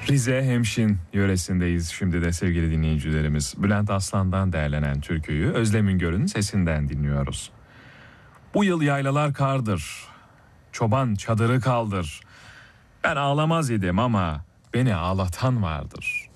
Rize Hemşin yöresindeyiz şimdi de sevgili dinleyicilerimiz. Bülent Aslan'dan derlenen türküyü Özlem Üngör'ün sesinden dinliyoruz. Bu yıl yaylalar kardır, çoban çadırı kaldır. Ben ağlamaz idim ama beni ağlatan vardır.